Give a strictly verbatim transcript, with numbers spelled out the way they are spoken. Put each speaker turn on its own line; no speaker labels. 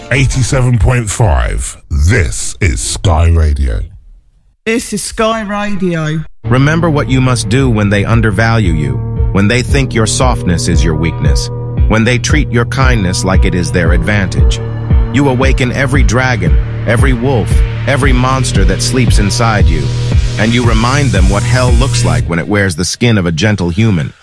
eighty-seven point five. This is Sky Radio.
This is Sky Radio.
Remember what you must do when they undervalue you, when they think your softness is your weakness, when they treat your kindness like it is their advantage. You awaken every dragon, every wolf, every monster that sleeps inside you, and you remind them what hell looks like when it wears the skin of a gentle human.